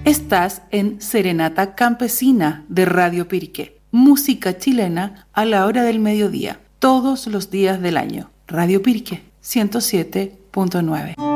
Estás en Serenata Campesina de Radio Piriqué. Música chilena a la hora del mediodía, todos los días del año. Radio Piriqué 107.9.